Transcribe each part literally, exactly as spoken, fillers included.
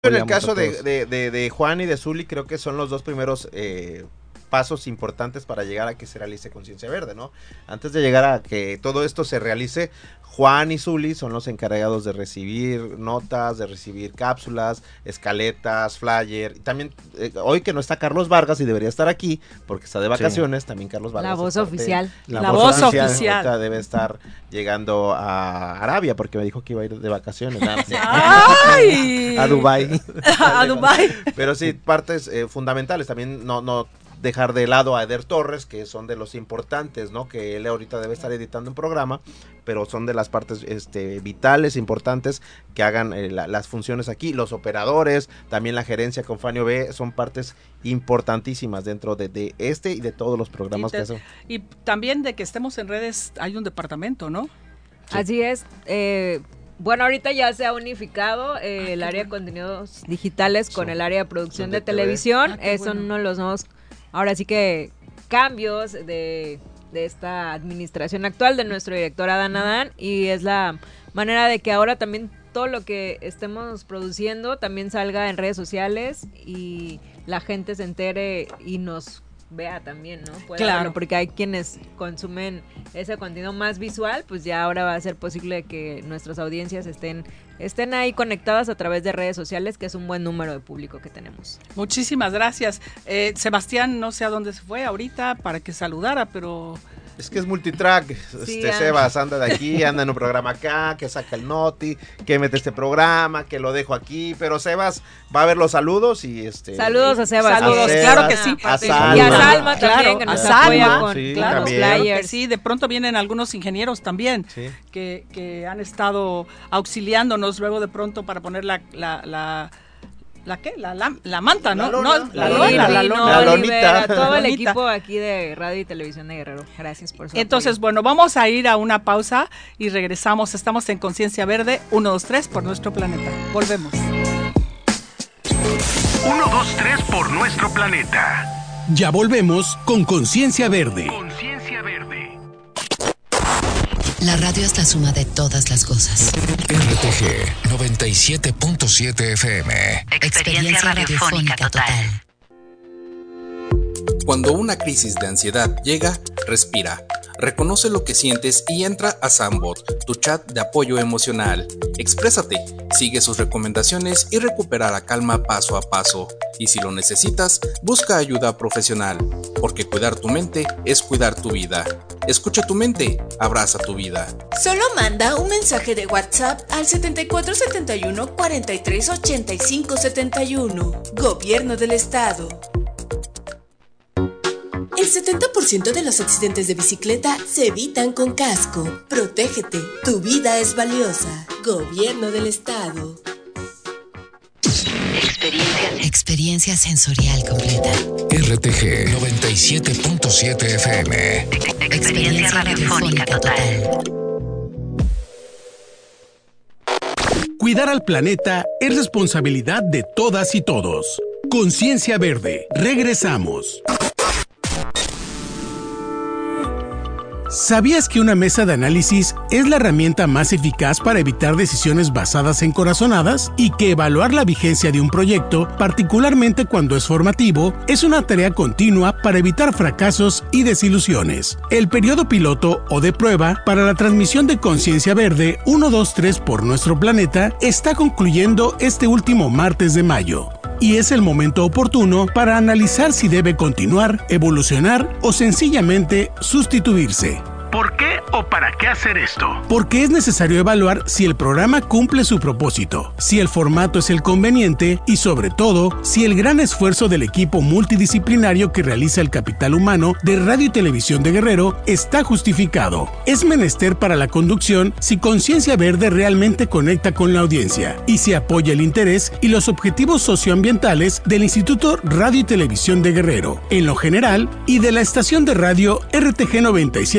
En el caso de, de, de, de Juan y de Zuli, creo que son los dos primeros eh, pasos importantes para llegar a que se realice Conciencia Verde, ¿no? Antes de llegar a que todo esto se realice, Juan y Zuli son los encargados de recibir notas, de recibir cápsulas, escaletas, flyer. Y también, eh, hoy que no está Carlos Vargas y debería estar aquí, porque está de vacaciones, sí. También Carlos Vargas. La voz oficial. La, la voz, voz oficial. oficial. Debe estar llegando a Arabia, porque me dijo que iba a ir de vacaciones. ¡Ay! A Dubái. A Dubái. Pero sí, partes eh, fundamentales. También no, no dejar de lado a Eder Torres, que son de los importantes, ¿no? Que él ahorita debe estar editando un programa, pero son de las partes este, vitales, importantes, que hagan eh, la, las funciones aquí. Los operadores, también la gerencia con Fanio B, son partes importantísimas dentro de, de este y de todos los programas y te, que hacen. Y también de que estemos en redes, hay un departamento, ¿no? Sí. Así es. Eh, bueno, ahorita ya se ha unificado eh, ah, el área bueno. de contenidos digitales con sí. el área de producción de, de televisión. Ah, eh, bueno. Son uno de los nuevos, ahora sí que cambios de, de esta administración actual de nuestro director Adán Adán, y es la manera de que ahora también todo lo que estemos produciendo también salga en redes sociales y la gente se entere y nos vea también, ¿no? Puede claro, verlo, porque hay quienes consumen ese contenido más visual, pues ya ahora va a ser posible que nuestras audiencias estén estén ahí conectadas a través de redes sociales, que es un buen número de público que tenemos. Muchísimas gracias. Eh, Sebastián, no sé a dónde se fue ahorita para que saludara, pero... Es que es multitrack, sí, este, Sebas anda de aquí, anda en un programa acá, que saca el noti, que mete este programa, que lo dejo aquí, pero Sebas va a ver los saludos y este... Saludos a Sebas. Saludos, a Sebas, claro que sí. A Salma. Y a Salma también, claro, que nos a Salma, apoya con sí, claro, los flyers. Sí, de pronto vienen algunos ingenieros también, sí. que, que han estado auxiliándonos luego de pronto para poner la... la, la ¿La qué? La, la, la manta, ¿no? La lona, no, la, la, lona, lona, la, lona, la lonita. Todo el lonita. equipo aquí de Radio y Televisión de Guerrero. Gracias por su Entonces, apoyo. bueno, vamos a ir a una pausa y regresamos. Estamos en Conciencia Verde, uno, dos, tres por nuestro planeta. Volvemos. uno, dos, tres por nuestro planeta. Ya volvemos con Conciencia Verde. Conciencia Verde. La radio es la suma de todas las cosas. R T G noventa y siete punto siete F M. Experiencia radiofónica total. Cuando una crisis de ansiedad llega, respira. Reconoce lo que sientes y entra a Sambot, tu chat de apoyo emocional. Exprésate, sigue sus recomendaciones y recupera la calma paso a paso. Y si lo necesitas, busca ayuda profesional, porque cuidar tu mente es cuidar tu vida. Escucha tu mente, abraza tu vida. Solo manda un mensaje de WhatsApp al setenta y cuatro setenta y uno cuarenta y tres ochenta y cinco setenta y uno. Gobierno del Estado. El setenta por ciento de los accidentes de bicicleta se evitan con casco. Protégete, tu vida es valiosa. Gobierno del Estado. Experiencia, experiencia sensorial completa. R T G noventa y siete punto siete F M. Experiencia radiofónica total. Cuidar al planeta es responsabilidad de todas y todos. Conciencia Verde. Regresamos. ¿Sabías que una mesa de análisis es la herramienta más eficaz para evitar decisiones basadas en corazonadas? Y que evaluar la vigencia de un proyecto, particularmente cuando es formativo, es una tarea continua para evitar fracasos y desilusiones. El periodo piloto o de prueba para la transmisión de Conciencia Verde uno, dos, tres por nuestro planeta está concluyendo este último martes de mayo. Y es el momento oportuno para analizar si debe continuar, evolucionar o sencillamente sustituirse. ¿Por qué o para qué hacer esto? Porque es necesario evaluar si el programa cumple su propósito, si el formato es el conveniente y, sobre todo, si el gran esfuerzo del equipo multidisciplinario que realiza el capital humano de Radio y Televisión de Guerrero está justificado. Es menester para la conducción si Conciencia Verde realmente conecta con la audiencia y si apoya el interés y los objetivos socioambientales del Instituto Radio y Televisión de Guerrero, en lo general, y de la estación de radio R T G noventa y siete punto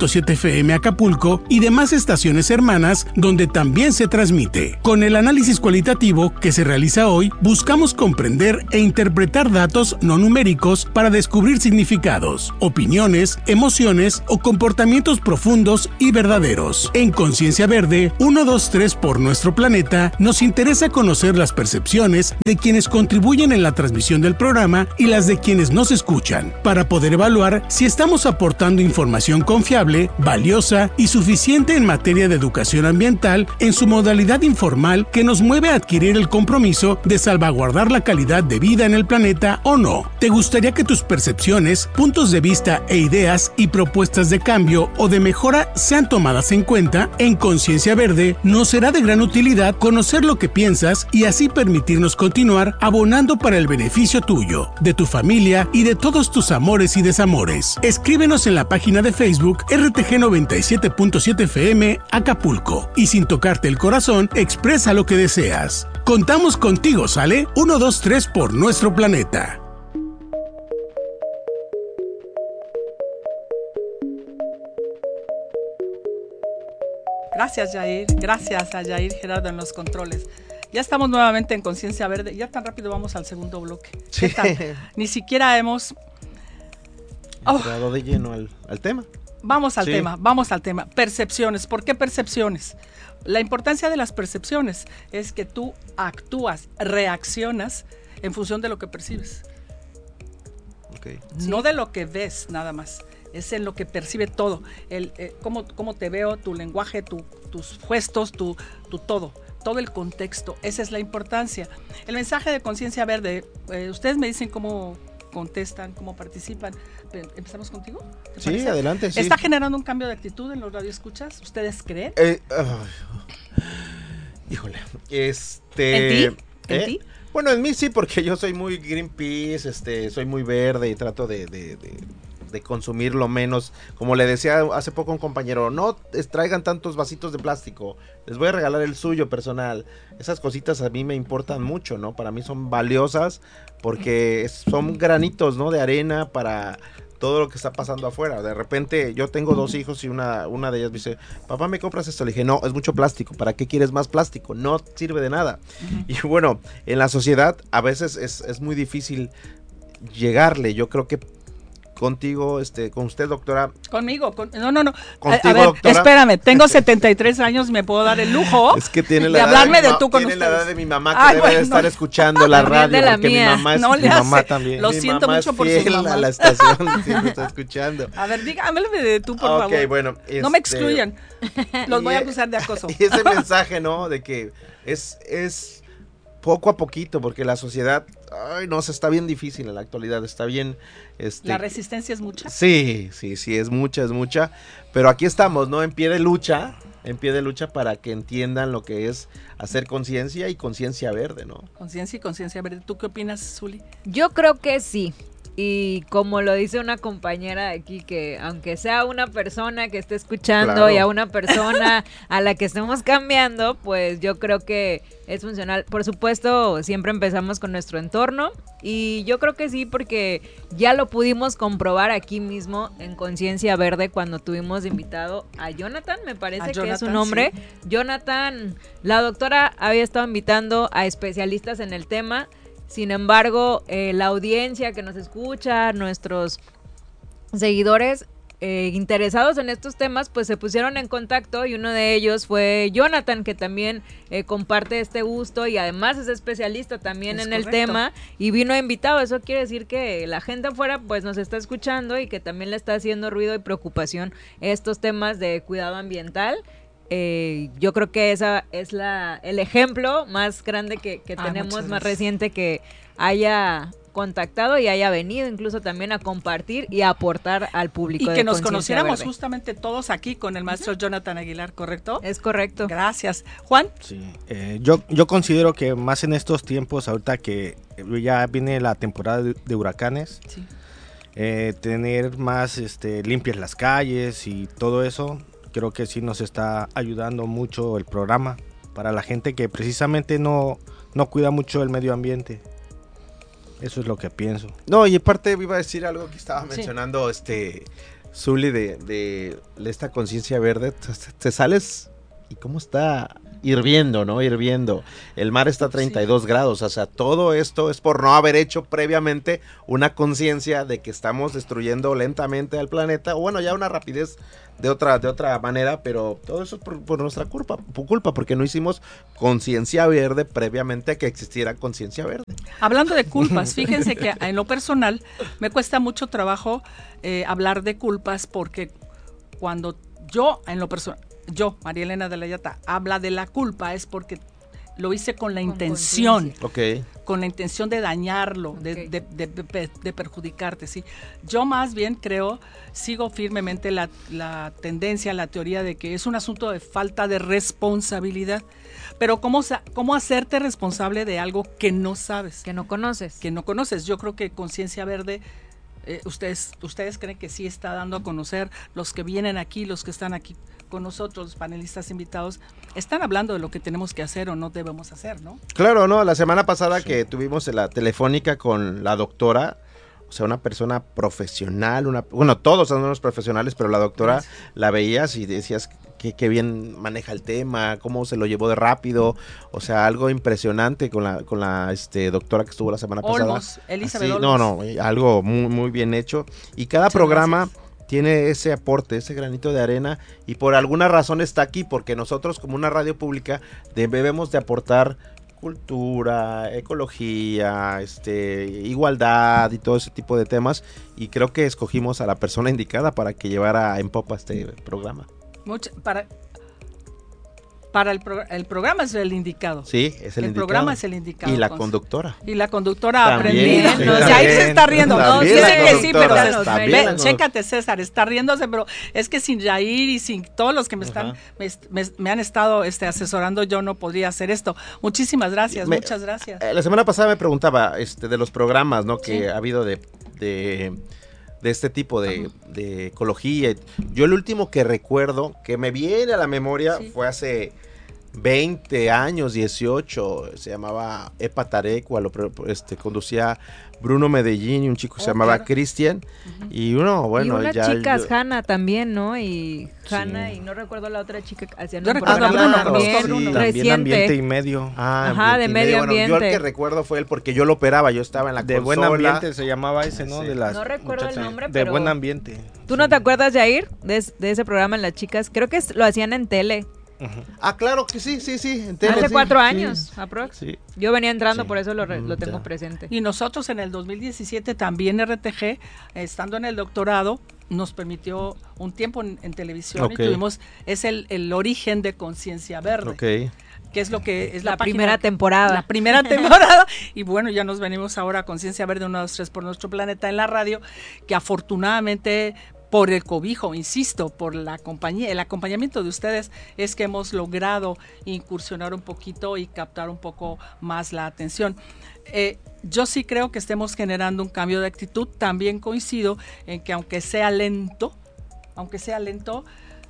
punto siete F M Acapulco y demás estaciones hermanas donde también se transmite. Con el análisis cualitativo que se realiza hoy, buscamos comprender e interpretar datos no numéricos para descubrir significados, opiniones, emociones o comportamientos profundos y verdaderos. En Conciencia Verde, uno, dos, tres por nuestro planeta, nos interesa conocer las percepciones de quienes contribuyen en la transmisión del programa y las de quienes nos escuchan, para poder evaluar si estamos aportando información confiable, valiosa y suficiente en materia de educación ambiental en su modalidad informal que nos mueve a adquirir el compromiso de salvaguardar la calidad de vida en el planeta o no. ¿Te gustaría que tus percepciones, puntos de vista e ideas y propuestas de cambio o de mejora sean tomadas en cuenta? En Conciencia Verde nos será de gran utilidad conocer lo que piensas y así permitirnos continuar abonando para el beneficio tuyo, de tu familia y de todos tus amores y desamores. Escríbenos en la página de Facebook R T G noventa y siete punto siete F M Acapulco y sin tocarte el corazón, expresa lo que deseas. Contamos contigo, ¿sale? uno, dos, tres por nuestro planeta. Gracias, Yair. Gracias a Yair Gerardo en los controles. Ya estamos nuevamente en Conciencia Verde. Ya tan rápido vamos al segundo bloque. Sí. Ni siquiera hemos... Oh. entrado de lleno al, al tema. Vamos al sí. tema, vamos al tema. Percepciones. ¿Por qué percepciones? La importancia de las percepciones es que tú actúas, reaccionas en función de lo que percibes. Okay. No de lo que ves nada más. Es en lo que percibe todo. El, eh, cómo, cómo te veo, tu lenguaje, tu, tus gestos, tu, tu todo. Todo el contexto. Esa es la importancia. El mensaje de Conciencia Verde, eh, ustedes me dicen cómo contestan, cómo participan. ¿Empezamos contigo? Sí, parece? adelante. Sí. ¿Está generando un cambio de actitud en los radioescuchas? ¿Ustedes creen? Eh, uh, híjole. Este. ¿En ti? ¿En ¿eh? ti? Bueno, en mí sí, porque yo soy muy Greenpeace, este, soy muy verde y trato de, de, de, de consumir lo menos. Como le decía hace poco a un compañero, no traigan tantos vasitos de plástico, les voy a regalar el suyo personal. Esas cositas a mí me importan mucho, ¿no? Para mí son valiosas porque son granitos, ¿no? De arena para todo lo que está pasando afuera. De repente yo tengo dos hijos y una, una de ellas me dice, papá, ¿me compras esto? Le dije, no, es mucho plástico, ¿para qué quieres más plástico? No sirve de nada. Uh-huh. Y bueno, en la sociedad a veces es, es muy difícil llegarle. Yo creo que contigo, este, con usted, doctora. Conmigo, con, no, no, no. Contigo, a, a ver, doctora. Espérame, tengo setenta y tres años, me puedo dar el lujo es que tiene la de edad hablarme de, de tú con tiene ustedes. la edad de mi mamá que Ay, debe bueno, de estar no. escuchando la radio, de la porque mía. mi mamá es No mi le mamá hace. también. Lo mi siento mamá mucho es por sus fiel mamás. a la estación, siempre está escuchando. A ver, dígame de tú, por okay, favor. Bueno, no me este, excluyan. Los voy a acusar de acoso. Y ese mensaje, ¿no? De que es, es poco a poquito, porque la sociedad, ay, no, se está bien difícil en la actualidad, está bien. Este, ¿La resistencia es mucha? Sí, sí, sí, es mucha, es mucha. Pero aquí estamos, ¿no? En pie de lucha, en pie de lucha para que entiendan lo que es hacer conciencia y conciencia verde, ¿no? Conciencia y conciencia verde. ¿Tú qué opinas, Zuli? Yo creo que sí. Y como lo dice una compañera de aquí, que aunque sea una persona que esté escuchando Claro. y a una persona a la que estemos cambiando, pues yo creo que es funcional. Por supuesto, siempre empezamos con nuestro entorno y yo creo que sí, porque ya lo pudimos comprobar aquí mismo en Conciencia Verde cuando tuvimos de invitado a Jonathan, me parece A que Jonathan, es su nombre. sí. Jonathan, la doctora había estado invitando a especialistas en el tema. Sin embargo, eh, la audiencia que nos escucha, nuestros seguidores eh, interesados en estos temas, pues se pusieron en contacto y uno de ellos fue Jonathan, que también eh, comparte este gusto y además es especialista también Es en el correcto. tema y vino invitado. Eso quiere decir que la gente afuera pues nos está escuchando y que también le está haciendo ruido y preocupación estos temas de cuidado ambiental. Eh, yo creo que esa es la el ejemplo más grande que, que Ah, tenemos, muchas más gracias. reciente, que haya contactado y haya venido incluso también a compartir y a aportar al público. Y de que nos Conciencia conociéramos Verde. justamente todos aquí con el maestro Jonathan Aguilar, ¿correcto? Es correcto. Gracias. Juan. Sí, eh, yo, yo considero que más en estos tiempos, ahorita que ya viene la temporada de, de huracanes, Sí. eh, tener más este, limpias las calles y todo eso, creo que sí nos está ayudando mucho el programa para la gente que precisamente no, no cuida mucho el medio ambiente. Eso es lo que pienso. No, y aparte iba a decir algo que estaba Sí. mencionando este Zuli, de, de, de esta conciencia verde, te, te sales y cómo está hirviendo, ¿no? Hirviendo. El mar está a treinta y dos sí. grados, o sea, todo esto es por no haber hecho previamente una conciencia de que estamos destruyendo lentamente al planeta, o bueno, ya una rapidez de otra de otra manera, pero todo eso es por, por nuestra culpa, por culpa, porque no hicimos conciencia verde previamente a que existiera conciencia verde. Hablando de culpas, fíjense que en lo personal me cuesta mucho trabajo eh, hablar de culpas, porque cuando yo, en lo personal, yo, María Elena de la Llata, habla de la culpa, es porque lo hice con la con intención, okay. con la intención de dañarlo, okay. de, de, de, de, de perjudicarte, ¿sí? Yo más bien creo, sigo firmemente la, la tendencia, la teoría de que es un asunto de falta de responsabilidad, pero ¿cómo, cómo hacerte responsable de algo que no sabes? Que no conoces. Que no conoces. Yo creo que Conciencia Verde, eh, ustedes, ustedes creen que sí está dando a conocer, los que vienen aquí, los que están aquí con nosotros, los panelistas invitados, están hablando de lo que tenemos que hacer o no debemos hacer, ¿no? Claro, ¿no? La semana pasada sí. que tuvimos la telefónica con la doctora, o sea, una persona profesional, una bueno, todos son unos profesionales, pero la doctora sí. la veías y decías que, que bien maneja el tema, cómo se lo llevó de rápido, o sea, algo impresionante con la con la este doctora que estuvo la semana Olmos, pasada. Elizabeth Así, Olmos. No, no, algo muy, muy bien hecho. Y cada Muchas programa... Gracias. Tiene ese aporte, ese granito de arena, y por alguna razón está aquí, porque nosotros como una radio pública debemos de aportar cultura, ecología, este, igualdad y todo ese tipo de temas, y creo que escogimos a la persona indicada para que llevara en popa este programa. Mucho, para para el, pro, el programa es el indicado. Sí, es el, el indicado. El programa es el indicado. Y la conductora. Y la conductora también, aprendiendo. Sí, Ahí se está riendo. No, dice que sí, pero se, ve, chécate, César, está riéndose, pero es que sin Yair y sin todos los que me están me, me, me han estado este, asesorando, yo no podría hacer esto. Muchísimas gracias, me, muchas gracias. La semana pasada me preguntaba este de los programas, ¿no? Que sí. ha habido de, de de este tipo de, de ecología. Yo el último que recuerdo, que me viene a la memoria, sí. fue hace veinte años, dieciocho, se llamaba Epa Tarecua, lo este, conducía Bruno Medellín y un chico oh, se llamaba claro. Cristian, uh-huh. y uno, bueno, y unas ya... chicas, yo, Hanna también, ¿no? Y Hanna, sí. y no recuerdo la otra chica que hacían un programa Bruno, claro, también, sí, Bruno. También reciente. ambiente y medio. Ah, Ajá, de medio bueno, ambiente. yo el que recuerdo fue él porque yo lo operaba, yo estaba en la de consola. Buen Ambiente se llamaba ese, ¿no? Sí. De las no recuerdo el nombre, de pero... Buen Ambiente. ¿Tú no te acuerdas, Jair, de, de ese programa en Las Chicas? Creo que lo hacían en tele. Uh-huh. Ah, claro que sí, sí, sí. En tele, Hace sí, cuatro sí, años, aprox. Sí. Yo venía entrando, sí. por eso lo, re, lo tengo presente. Y nosotros en el dos mil diecisiete también R T G, estando en el doctorado, nos permitió un tiempo en, en televisión okay. y tuvimos, es el, el origen de Conciencia Verde. Okay. Que es lo que es la, la página, primera temporada. La primera temporada. Y bueno, ya nos venimos ahora a Conciencia Verde uno, dos, tres por nuestro planeta en la radio, que afortunadamente por el cobijo, insisto, por la compañía, el acompañamiento de ustedes es que hemos logrado incursionar un poquito y captar un poco más la atención. Eh, yo sí creo que estemos generando un cambio de actitud. También coincido en que aunque sea lento, aunque sea lento,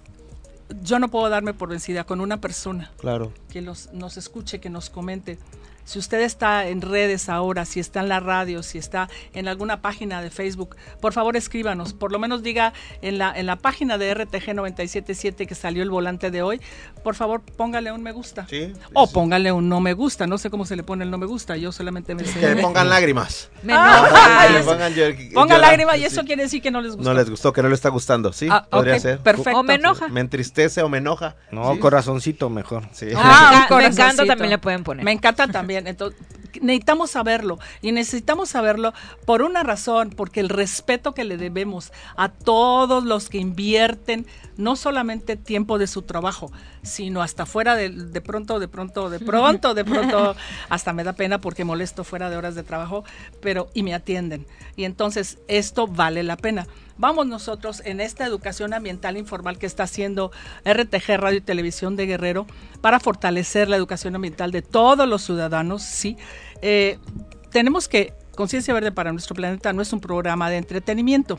yo no puedo darme por vencida con una persona claro. que los, nos escuche, que nos comente. Si usted está en redes ahora, si está en la radio, si está en alguna página de Facebook, por favor escríbanos, por lo menos diga en la en la página de R T G noventa y siete punto siete que salió el volante de hoy, por favor póngale un me gusta. Sí, o sí. póngale un no me gusta, no sé cómo se le pone el no me gusta, yo solamente me sé. Que le pongan lágrimas. Me ah, que le pongan yo, pongan lágrimas y eso sí. quiere decir que no les gustó. No les gustó, que no le está gustando, sí, ah, podría okay, ser. Perfecto. O me enoja. Me entristece o me enoja. No, sí. corazoncito mejor. Sí. Ah, me encanta también le pueden poner. Me encanta también, entonces necesitamos saberlo y necesitamos saberlo por una razón, porque el respeto que le debemos a todos los que invierten no solamente tiempo de su trabajo, sino hasta fuera de, de pronto, de pronto, de pronto, de pronto, hasta me da pena porque molesto fuera de horas de trabajo, pero y me atienden. Y entonces esto vale la pena. Vamos nosotros en esta educación ambiental informal que está haciendo R T G Radio y Televisión de Guerrero para fortalecer la educación ambiental de todos los ciudadanos, sí. Eh, tenemos que, Conciencia Verde para nuestro planeta no es un programa de entretenimiento,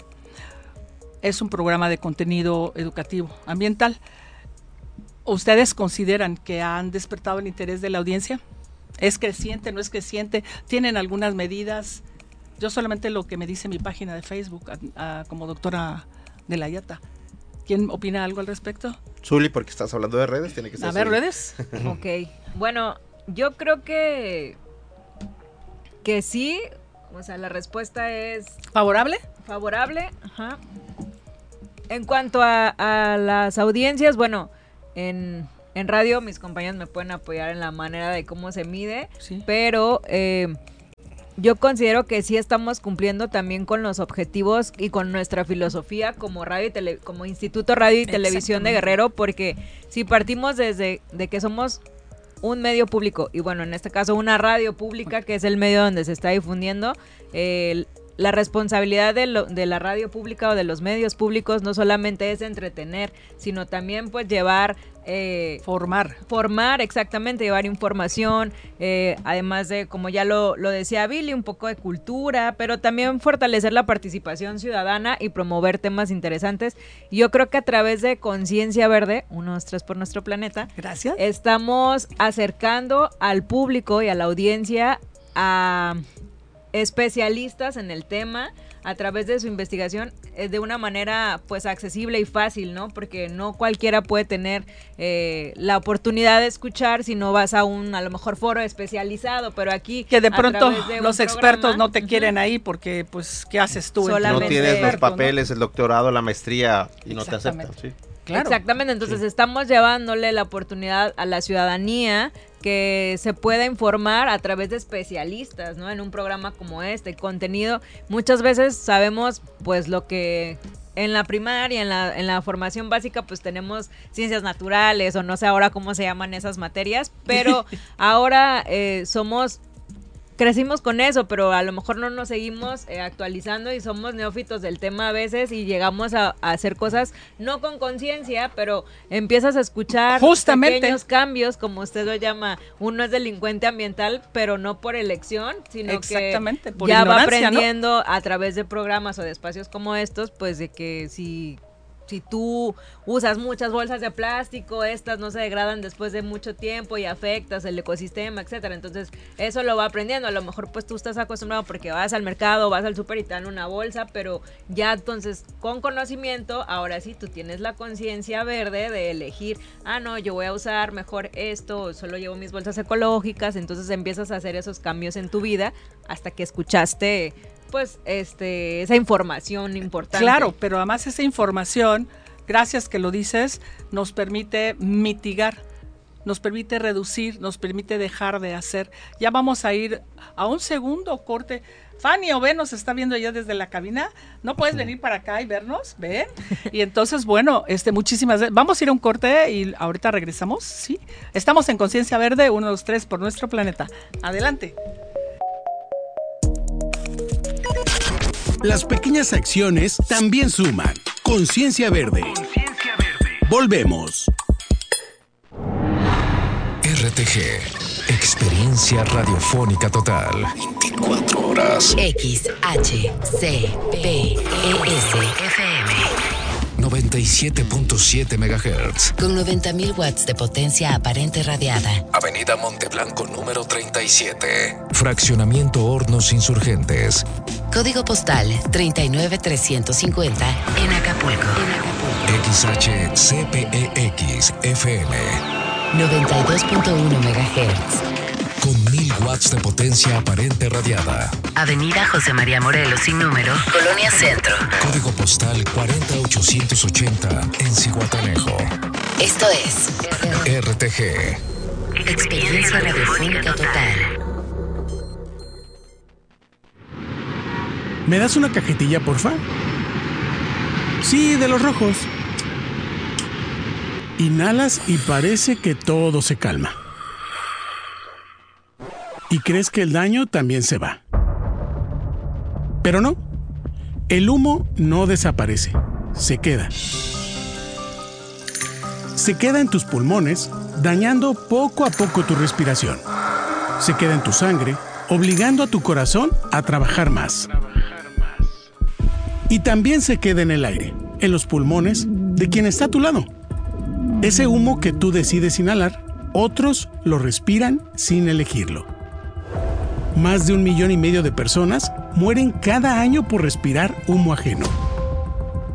es un programa de contenido educativo ambiental. ¿Ustedes consideran que han despertado el interés de la audiencia? ¿Es creciente, no es creciente? ¿Tienen algunas medidas? Yo solamente lo que me dice mi página de Facebook, a, a, como doctora de la I A T A. ¿Quién opina algo al respecto? Zuli, porque estás hablando de redes, tiene que ser A ver, Zuli. redes. Ok, bueno, yo creo que que sí, o sea, la respuesta es ¿Favorable? favorable, ajá. En cuanto a, a las audiencias, bueno, en, en radio mis compañeros me pueden apoyar en la manera de cómo se mide, Sí. pero eh, yo considero que sí estamos cumpliendo también con los objetivos y con nuestra filosofía como radio y tele, como Instituto Radio y Televisión de Exactamente. Guerrero, porque si partimos desde de que somos un medio público y bueno, en este caso una radio pública, que es el medio donde se está difundiendo, eh, la responsabilidad de, lo, de la radio pública o de los medios públicos no solamente es entretener, sino también pues llevar... Eh, Formar. Formar, exactamente, llevar información, eh, además de, como ya lo, lo decía Billy, un poco de cultura, pero también fortalecer la participación ciudadana y promover temas interesantes. Y yo creo que a través de Conciencia Verde, unos tres por nuestro planeta, Gracias. estamos acercando al público y a la audiencia a especialistas en el tema a través de su investigación eh, de una manera pues accesible y fácil, ¿no? Porque no cualquiera puede tener eh, la oportunidad de escuchar si no vas a un a lo mejor foro especializado, pero aquí Que de a pronto través de un los expertos programa, no te ujú, quieren ahí porque, pues, ¿qué haces tú? No Solamente tienes los experto, ¿no? papeles, el doctorado, la maestría y no te Exactamente. aceptan. Sí. Claro. Exactamente, entonces estamos llevándole la oportunidad a la ciudadanía que se pueda informar a través de especialistas, ¿no? En un programa como este, contenido. Muchas veces sabemos, pues, lo que en la primaria, en la, en la formación básica, pues tenemos ciencias naturales o no sé ahora cómo se llaman esas materias, pero ahora eh, somos... Crecimos con eso, pero a lo mejor no nos seguimos eh, actualizando y somos neófitos del tema a veces y llegamos a, a hacer cosas no con conciencia, pero empiezas a escuchar Justamente. pequeños cambios, como usted lo llama. Uno es delincuente ambiental, pero no por elección, sino Exactamente, que por ya va ignorancia, ¿no? aprendiendo a través de programas o de espacios como estos, pues de que si... Si tú usas muchas bolsas de plástico, estas no se degradan después de mucho tiempo y afectas el ecosistema, etcétera. Entonces, eso lo va aprendiendo. A lo mejor pues tú estás acostumbrado porque vas al mercado, vas al súper y te dan una bolsa, pero ya entonces con conocimiento, ahora sí tú tienes la conciencia verde de elegir, ah, no, yo voy a usar mejor esto, solo llevo mis bolsas ecológicas. Entonces empiezas a hacer esos cambios en tu vida hasta que escuchaste pues este esa información importante. Claro, pero además esa información, gracias que lo dices, nos permite mitigar, nos permite reducir, nos permite dejar de hacer. Ya vamos a ir a un segundo corte. Fanny o Ben nos está viendo ya desde la cabina. ¿No puedes venir para acá y vernos? ¿Ven? Y entonces, bueno, este, muchísimas gracias. Vamos a ir a un corte y ahorita regresamos, ¿sí? Estamos en Conciencia Verde, uno, dos, tres, por nuestro planeta. Adelante. Las pequeñas acciones también suman. Conciencia Verde. Conciencia Verde. Volvemos. R T G, experiencia radiofónica total. veinticuatro horas. X H C P E S F M. noventa y siete punto siete megahertz. Con noventa mil watts de potencia aparente radiada. Avenida Monteblanco número treinta y siete. Fraccionamiento Hornos Insurgentes. Código postal treinta y nueve trescientos cincuenta en Acapulco. X H C P E X F M. noventa y dos punto uno megahertz. Con mil watts de potencia aparente radiada. Avenida José María Morelos sin número, Colonia Centro. Código postal cuarenta mil ochocientos ochenta en Zihuatanejo. Esto es R T G. Experiencia radiofónica total. ¿Me das una cajetilla, porfa? Sí, de los rojos. Inhalas y parece que todo se calma. Y crees que el daño también se va. Pero no. El humo no desaparece. Se queda. Se queda en tus pulmones, dañando poco a poco tu respiración. Se queda en tu sangre, obligando a tu corazón a trabajar más. Y también se queda en el aire, en los pulmones de quien está a tu lado. Ese humo que tú decides inhalar, otros lo respiran sin elegirlo. Más de un millón y medio de personas mueren cada año por respirar humo ajeno.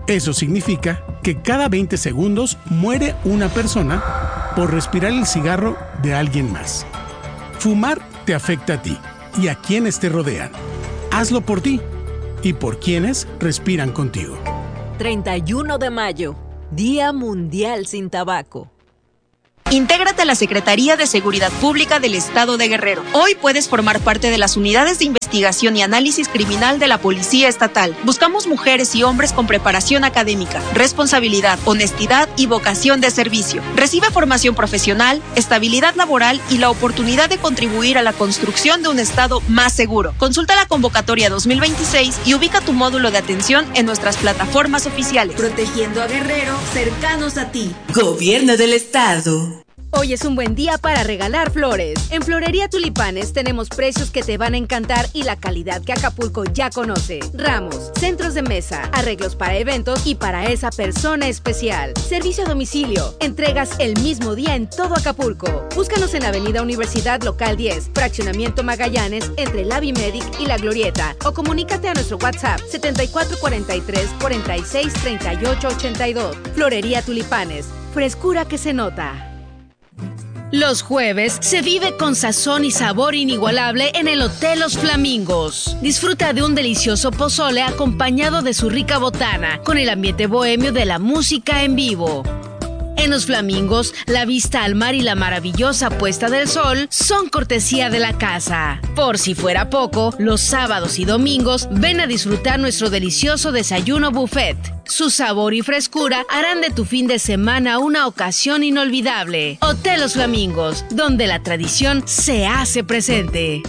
Eso significa que cada veinte segundos muere una persona por respirar el cigarro de alguien más. Fumar te afecta a ti y a quienes te rodean. Hazlo por ti y por quienes respiran contigo. treinta y uno de mayo, Día Mundial sin Tabaco. Intégrate a la Secretaría de Seguridad Pública del Estado de Guerrero. Hoy puedes formar parte de las unidades de investigación y análisis criminal de la Policía Estatal. Buscamos mujeres y hombres con preparación académica, responsabilidad, honestidad y vocación de servicio. Recibe formación profesional, estabilidad laboral y la oportunidad de contribuir a la construcción de un Estado más seguro. Consulta la convocatoria dos mil veintiséis y ubica tu módulo de atención en nuestras plataformas oficiales. Protegiendo a Guerrero, cercanos a ti. Gobierno del Estado. Hoy es un buen día para regalar flores. En Florería Tulipanes tenemos precios que te van a encantar y la calidad que Acapulco ya conoce. Ramos, centros de mesa, arreglos para eventos y para esa persona especial. Servicio a domicilio. Entregas el mismo día en todo Acapulco. Búscanos en Avenida Universidad Local diez, Fraccionamiento Magallanes, entre el Avimedic y La Glorieta. O comunícate a nuestro WhatsApp setenta y cuatro cuarenta y tres cuarenta y seis treinta y ocho ochenta y dos. Florería Tulipanes. Frescura que se nota. Los jueves se vive con sazón y sabor inigualable en el Hotel Los Flamingos. Disfruta de un delicioso pozole acompañado de su rica botana, con el ambiente bohemio de la música en vivo. En Los Flamingos, la vista al mar y la maravillosa puesta del sol son cortesía de la casa. Por si fuera poco, los sábados y domingos ven a disfrutar nuestro delicioso desayuno buffet. Su sabor y frescura harán de tu fin de semana una ocasión inolvidable. Hotel Los Flamingos, donde la tradición se hace presente.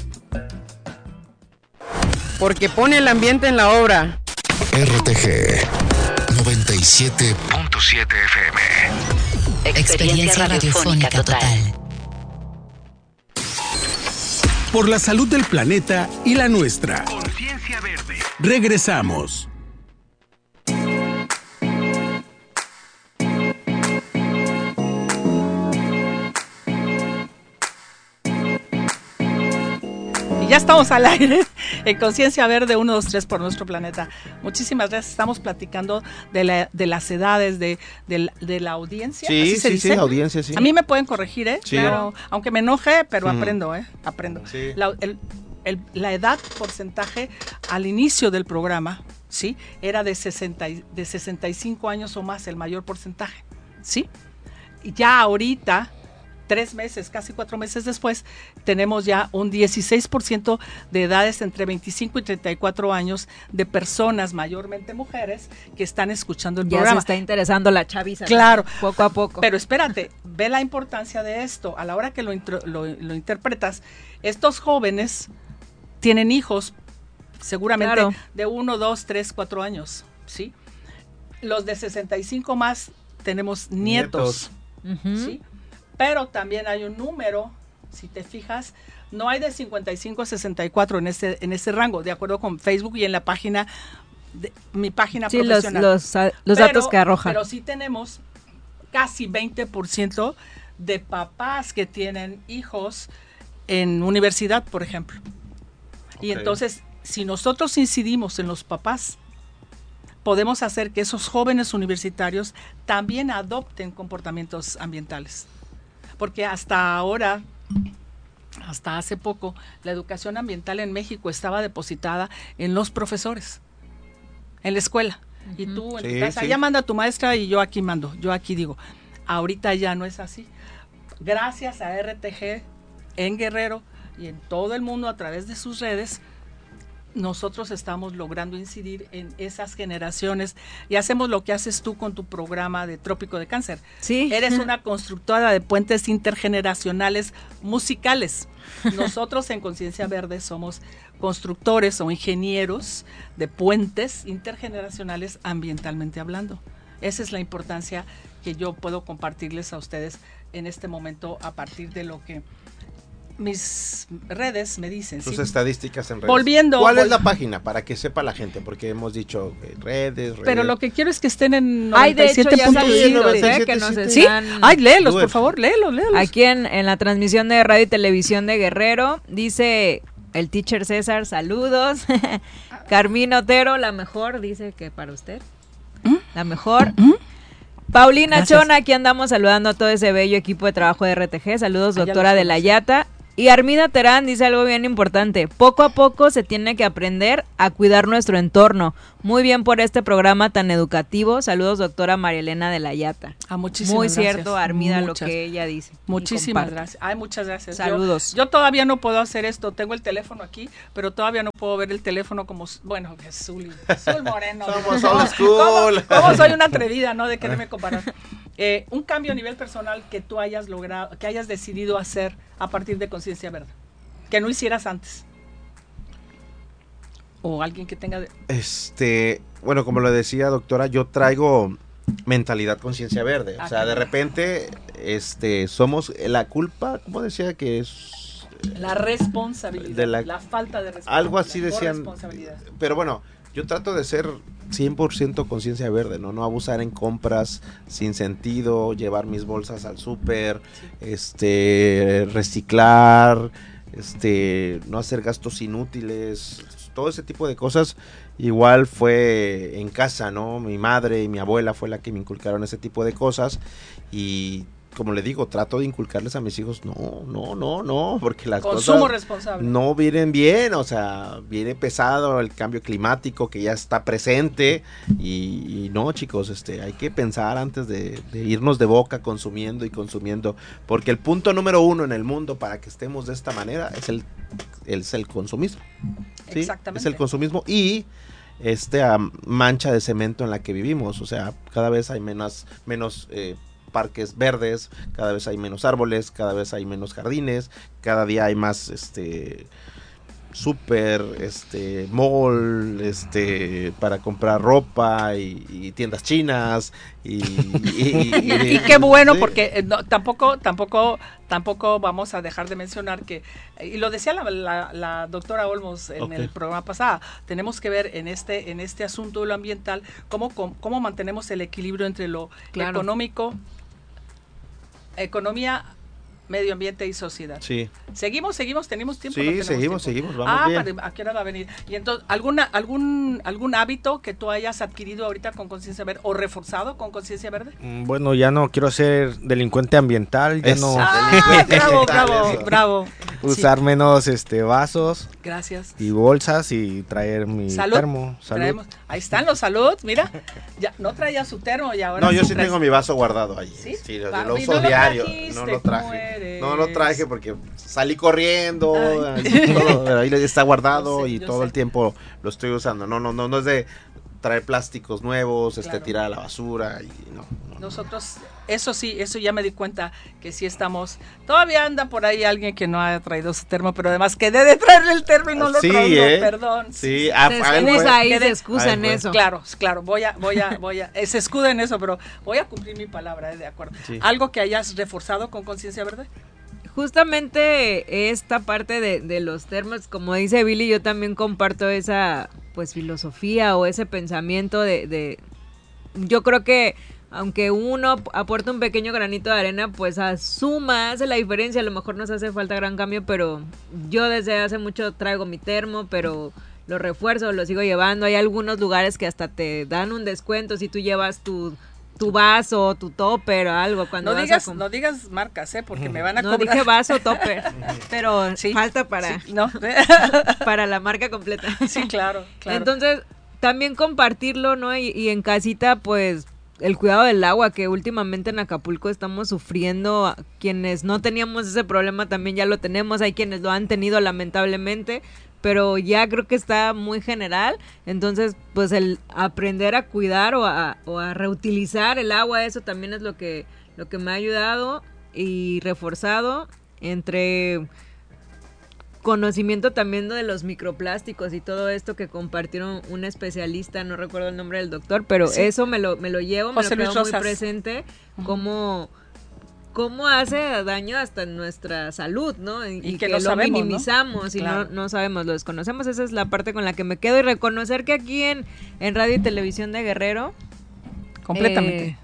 Porque pone el ambiente en la obra. R T G noventa y siete punto siete F M. Experiencia radiofónica total. Por la salud del planeta y la nuestra. Conciencia Verde. Regresamos. Ya estamos al aire en Conciencia Verde uno dos tres por nuestro planeta. Muchísimas gracias. Estamos platicando de, la, de las edades de, de, de la audiencia. Sí, ¿Así se sí, dice? sí, audiencia, sí. A mí me pueden corregir, ¿eh? Sí. Claro, aunque me enoje, pero Mm. aprendo, ¿eh? Aprendo. Sí. La, el, el, la edad porcentaje al inicio del programa, ¿sí? Era de, sesenta, de sesenta y cinco años o más, el mayor porcentaje, ¿sí? Y ya ahorita, tres meses, casi cuatro meses después, tenemos ya un dieciséis por ciento de edades entre veinticinco y treinta y cuatro años de personas, mayormente mujeres, que están escuchando el Ya programa. se está interesando la chaviza. Claro. Poco a poco. Pero espérate, ve la importancia de esto. A la hora que lo, intro, lo, lo interpretas, estos jóvenes tienen hijos, seguramente Claro. de uno, dos, tres, cuatro años, ¿sí? Los de sesenta y cinco más tenemos nietos, Ujú. ¿sí? Pero también hay un número, si te fijas, no hay de cincuenta y cinco a sesenta y cuatro en ese, en ese rango, de acuerdo con Facebook y en la página, de, mi página Sí, los, profesional. los, ah, los Pero- datos que arroja. Pero sí tenemos casi veinte por ciento de papás que tienen hijos en universidad, por ejemplo. Y Ok. entonces, si nosotros incidimos en los papás, podemos hacer que esos jóvenes universitarios también adopten comportamientos ambientales. Porque hasta ahora, hasta hace poco, la educación ambiental en México estaba depositada en los profesores, en la escuela. Y tú en Sí, tu casa, sí. ya manda tu maestra y yo aquí mando, yo aquí digo. Ahorita ya no es así. Gracias a R T G en Guerrero y en todo el mundo a través de sus redes, nosotros estamos logrando incidir en esas generaciones y hacemos lo que haces tú con tu programa de Trópico de Cáncer. Sí. Eres una constructora de puentes intergeneracionales musicales. Nosotros en Conciencia Verde somos constructores o ingenieros de puentes intergeneracionales ambientalmente hablando. Esa es la importancia que yo puedo compartirles a ustedes en este momento a partir de lo que mis redes me dicen. Sus ¿sí? estadísticas en redes. Volviendo. ¿Cuál vol- es la página para que sepa la gente? Porque hemos dicho eh, redes, redes. Pero lo que quiero es que estén en Ay, de hecho, ya noventa y siete punto salió, siete. ¿eh? Que nos ¿Sí? están... Ay, léelos, Do por it. favor, léelos, léelos. Aquí en, en la transmisión de radio y televisión de Guerrero, dice el teacher César, saludos. Carmín Otero, la mejor, dice que para usted. la mejor. ¿Mm? Paulina Gracias. Chona, aquí andamos saludando a todo ese bello equipo de trabajo de R T G. Saludos, Ah, ya doctora los de la conocí. Yata. Y Armida Terán dice algo bien importante. Poco a poco se tiene que aprender a cuidar nuestro entorno. Muy bien por este programa tan educativo. Saludos, doctora María Elena de la Yata. Ah, muchísimas Muy gracias. cierto, Armida, Muchas. lo que ella dice. y Muchísimas comparte. gracias. Ay, muchas gracias. Yo- Saludos. Yo, todavía no puedo hacer esto. Tengo el teléfono aquí, pero todavía no puedo ver el teléfono como, s- bueno, que es Zuli, Zul Moreno. Somos ¿Cómo- old school. ¿Cómo, cómo soy una atrevida, no? De quererme comparar. Eh, un cambio a nivel personal que tú hayas logrado, que hayas decidido hacer a partir de Conciencia Verde, que no hicieras antes. O alguien que tenga... de- Este, bueno, como lo decía doctora, yo traigo mentalidad conciencia verde. Ah, O sea, qué de bueno. repente, este, somos la culpa, ¿cómo decía que es? La responsabilidad, De la- la, falta de responsabilidad. Algo así decían. corresponsabilidad. Pero bueno, yo trato de ser cien por ciento conciencia verde, ¿no? No abusar en compras sin sentido, llevar mis bolsas al súper, este, reciclar, este, no hacer gastos inútiles, todo ese tipo de cosas. Igual fue en casa, ¿no? Mi madre y mi abuela fue la que me inculcaron ese tipo de cosas y como le digo, trato de inculcarles a mis hijos, no, no, no, no, porque las Consumo cosas responsable. no vienen bien, o sea, viene pesado el cambio climático que ya está presente y, y no, chicos, este, hay que pensar antes de, de irnos de boca consumiendo y consumiendo, porque el punto número uno en el mundo para que estemos de esta manera es el, es el consumismo, ¿sí? Exactamente. Es el consumismo y esta mancha de cemento en la que vivimos, o sea, cada vez hay menos, menos eh, parques verdes, cada vez hay menos árboles, cada vez hay menos jardines, cada día hay más este súper, este mall, este para comprar ropa y, y tiendas chinas y, y, y, y qué bueno sí. porque eh, no, tampoco tampoco tampoco vamos a dejar de mencionar que eh, y lo decía la, la, la doctora Olmos en Ok. el programa pasado, tenemos que ver en este en este asunto de lo ambiental cómo cómo, cómo mantenemos el equilibrio entre lo Claro. económico, economía, medio ambiente y sociedad. Sí. Seguimos, seguimos, tenemos tiempo. Sí, ¿no tenemos seguimos, tiempo? seguimos, vamos ah, bien. para- ¿a qué hora va a venir? Y entonces, ¿alguna, algún, algún hábito que tú hayas adquirido ahorita con Conciencia Verde o reforzado con Conciencia Verde? Mm, Bueno, ya no quiero ser delincuente ambiental, ya Es- no Ah, bravo, bravo, Eso. bravo. usar menos este vasos Gracias. y bolsas y traer mi Salud. termo. Salud. Traemos- ahí están los salud, mira. Ya no traía su termo y ahora No, yo su sí traes- tengo mi vaso guardado ahí. ¿Sí? Sí, lo, Ah, lo y uso no lo diario. trajiste, no lo ¿cómo traje. eres? No lo traje porque salí corriendo. Ay. y todo, pero ahí está guardado Yo sé, y yo todo sé. el tiempo lo estoy usando. No, no, no, no es de traer plásticos nuevos, este Claro. tirar a la basura y no. no. Nosotros, eso sí, eso ya me di cuenta que sí estamos. Todavía anda por ahí alguien que no ha traído su termo, pero además quedé de traerle el termo y no lo Sí, traigo, ¿eh? perdón. Sí, ah, Se ah, él excusa fue- ahí, Quedé- se excusa en Ahí fue. eso. Claro, claro, voy a, voy a, voy a, eh, se escuda en eso, pero voy a cumplir mi palabra, eh, de acuerdo. Sí. ¿Algo que hayas reforzado con Conciencia Verde? Justamente esta parte de, de los termos, como dice Billy, yo también comparto esa pues filosofía o ese pensamiento de, de yo creo que aunque uno aporta un pequeño granito de arena, pues asuma, hace la diferencia, a lo mejor nos hace falta gran cambio, pero yo desde hace mucho traigo mi termo, pero lo refuerzo, lo sigo llevando. Hay algunos lugares que hasta te dan un descuento si tú llevas tu tu vaso, tu topper o algo cuando No vas a digas, com- no digas marcas, ¿eh? Porque me van a no cobrar. dije vaso, topper, pero Sí, falta para sí, no. para la marca completa. Sí, claro, claro. Entonces, también compartirlo, ¿no? Y, y en casita, pues, el cuidado del agua, que últimamente en Acapulco estamos sufriendo. Quienes no teníamos ese problema también ya lo tenemos. Hay quienes lo han tenido lamentablemente, pero ya creo que está muy general. Entonces, pues, el aprender a cuidar o a, o a reutilizar el agua, eso también es lo que, lo que me ha ayudado y reforzado entre conocimiento también de los microplásticos y todo esto que compartieron un especialista, no recuerdo el nombre del doctor, pero Sí. eso me lo me lo llevo, José me Luis lo quedo muy Rosas. presente, cómo cómo hace daño hasta en nuestra salud, ¿no? Y, Y y que que, no lo sabemos, ¿no? minimizamos y Claro. no, no sabemos, lo desconocemos. Esa es la parte con la que me quedo y reconocer que aquí en, en Radio y Televisión de Guerrero Completamente. eh,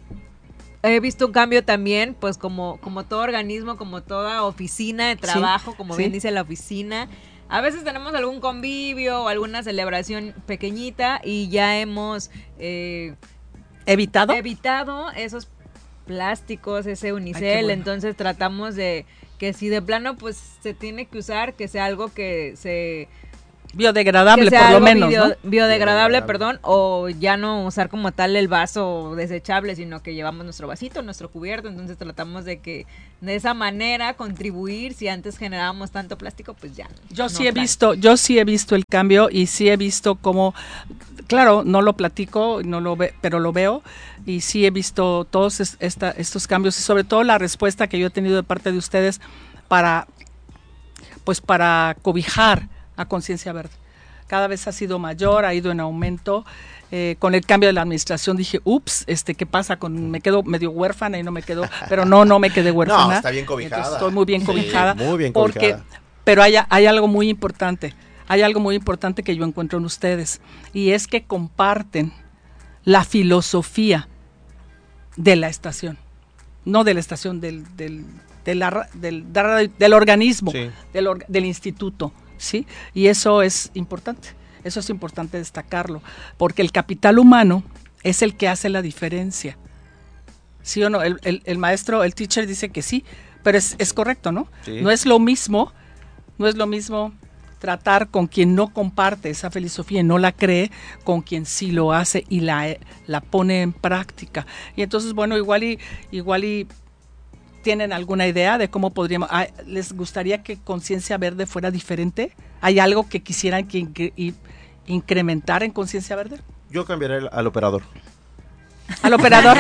he visto un cambio también, pues como, como todo organismo, como toda oficina de trabajo, como sí. bien dice la oficina. A veces tenemos algún convivio o alguna celebración pequeñita y ya hemos eh, ¿Evitado? Evitado esos plásticos, ese unicel, Ay, qué bueno. entonces tratamos de que si de plano pues se tiene que usar, que sea algo que se... Biodegradable, que sea por lo algo menos, bio- ¿no? biodegradable, Biodegradable. perdón, o ya no usar como tal el vaso desechable, sino que llevamos nuestro vasito, nuestro cubierto, entonces tratamos de que de esa manera contribuir, si antes generábamos tanto plástico, pues ya. Yo no sí he tanto. visto, yo sí he visto el cambio y sí he visto cómo, claro, no lo platico, no lo ve, pero lo veo y sí he visto todos es- esta, estos cambios y sobre todo la respuesta que yo he tenido de parte de ustedes para, pues para cobijar a Conciencia Verde. Cada vez ha sido mayor, ha ido en aumento. Eh, con el cambio de la administración dije, ups, este, ¿qué pasa? Con, me quedo medio huérfana y no me quedo, pero no, no me quedé huérfana. No, está bien cobijada. Entonces, estoy muy bien Sí, cobijada. muy bien porque, cobijada. Pero hay, hay algo muy importante, hay algo muy importante que yo encuentro en ustedes, y es que comparten la filosofía de la estación, no de la estación, del, del, de la ra- del, del, del organismo, Sí. del, orga- del instituto, ¿sí? Y eso es importante, eso es importante destacarlo, porque el capital humano es el que hace la diferencia. ¿Sí o no? El, el, el maestro, el teacher dice que sí, pero es, es correcto, ¿no? Sí. No es lo mismo, no es lo mismo tratar con quien no comparte esa filosofía y no la cree, con quien sí lo hace y la, la pone en práctica. Y entonces, bueno, igual y, igual y tienen alguna idea de cómo podríamos, ah, ¿les gustaría que Conciencia Verde fuera diferente? ¿Hay algo que quisieran que incre- y- incrementar en Conciencia Verde? Yo cambiaré al, al operador. Al operador.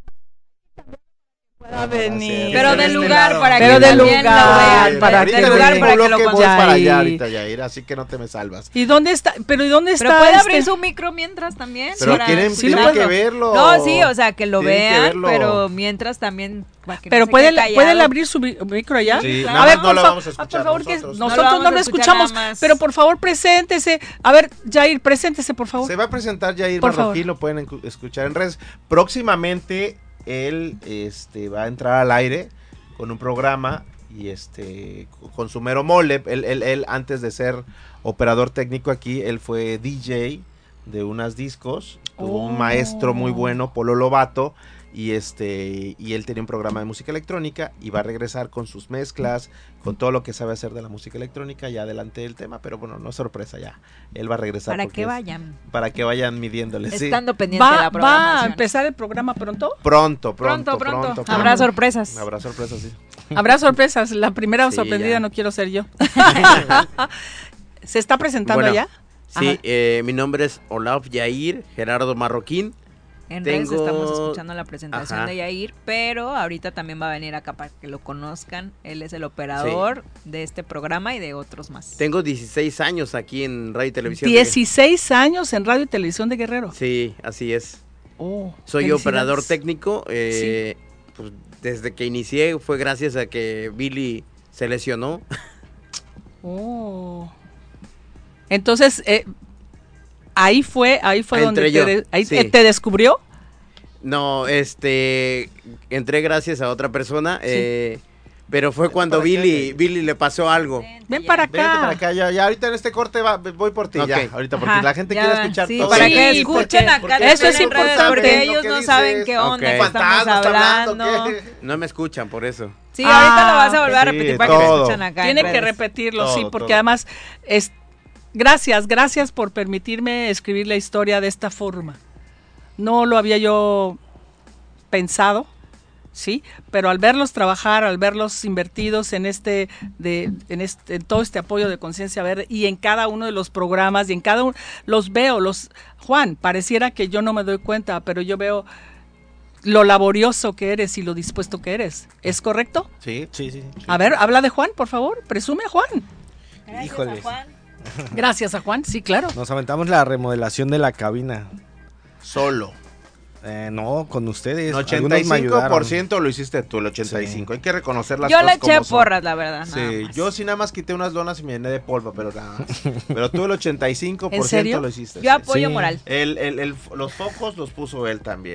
Pueda venir. Pero del lugar para Pero que del también lugar, lo vean. para del que lugar vean. para que lo bloque voy conozcan. para allá Yair. ahorita, Yair, así que no te me salvas. ¿Y dónde está? Pero ¿y dónde Pero está puede este? abrir su micro mientras también. Pero para- tienen, sí tienen lo que puedo. verlo. No, sí, o sea, que lo Tienen que vean, verlo. pero mientras también... para que no Pero se puede, quede callado. ¿pueden abrir su mi- micro allá? Sí, claro. nada A ver, más por, no lo fa- vamos a ah, escuchar por favor, que nosotros. nosotros No lo no, vamos lo a escuchar escuchamos, nada más. pero por favor, preséntese. A ver, Jair, preséntese, por favor. Se va a presentar Yair Por Marroquín, favor. lo pueden encu- escuchar en redes. Próximamente él este, va a entrar al aire con un programa y este con su mero mole. Él, él, él, antes de ser operador técnico aquí, él fue D J de unas discos. Tuvo un Oh. maestro muy bueno, Polo Lobato. Y este y él tenía un programa de música electrónica y va a regresar con sus mezclas, con todo lo que sabe hacer de la música electrónica ya adelante del tema, pero bueno, no es sorpresa ya. Él va a regresar Para porque que es- vayan. para que vayan midiéndole, sí. Estando pendiente de la ¿Va, ¿Va a programación. empezar el programa pronto? Pronto, pronto, Pronto, pronto. pronto, pronto. Habrá sorpresas. Habrá sorpresas, sí. Habrá sorpresas. La primera Sí, sorprendida ya. no quiero ser yo. ¿Se está presentando Bueno, ya? Sí, Ajá. eh, mi nombre es Olaf Yair Gerardo Marroquín. En Tengo- redes estamos escuchando la presentación Ajá. de Yair, pero ahorita también va a venir acá para que lo conozcan. Él es el operador de este programa y de otros más. Tengo dieciséis años aquí en Radio y Televisión. de- dieciséis años en Radio y Televisión de Guerrero. Sí, así es. Oh, Soy felicidades. operador técnico. eh, pues, desde que inicié fue gracias a que Billy se lesionó. Oh. Entonces, eh, ahí fue, ahí fue Entré donde yo, te, de- ahí sí. te- te descubrió. No, este, entré gracias a otra persona, eh, pero fue cuando para acá, Billy, Yair. Billy le pasó algo. Ven para acá. Vente para acá, ya, ya ahorita en este corte va, voy por ti, Ok. ya, ahorita, porque Ajá, la gente ya, quiere escuchar sí, todo. para Sí, que escuchen porque- acá porque también eso es en redes, importante. porque ellos ¿Qué no dices? saben qué onda, Ok. que estamos Fantasma, está hablando. hablando, ¿qué? No me escuchan por eso. Sí, Ah, ahorita lo vas a volver a sí, repetir para que todo. lo escuchen acá. en Tiene que redes. repetirlo, sí, Todo, porque todo. además, es, gracias, gracias por permitirme escribir la historia de esta forma. No lo había yo pensado, sí, pero al verlos trabajar, al verlos invertidos en este, de, en este, en todo este apoyo de Conciencia Verde y en cada uno de los programas y en cada uno, los veo, los, Juan, pareciera que yo no me doy cuenta, pero yo veo lo laborioso que eres y lo dispuesto que eres. ¿Es correcto? Sí. Sí, sí. sí. A ver, habla de Juan, por favor, presume a Juan. Gracias, Híjoles. Juan. Gracias a Juan, sí, claro. Nos aventamos la remodelación de la cabina. Solo. Eh, no, con ustedes. El Algunos ochenta me y cinco por ayudaron. ciento lo hiciste tú, el ochenta y cinco por ciento. Hay que reconocer las Yo le cosas eché como son. porras, la verdad. nada Sí, más. yo sí nada más quité unas donas y me llené de polvo, pero nada más. Pero tú el ochenta y cinco por ciento ¿En serio? lo hiciste. Yo sí. apoyo Sí. moral. El, el, el- los focos los puso él también.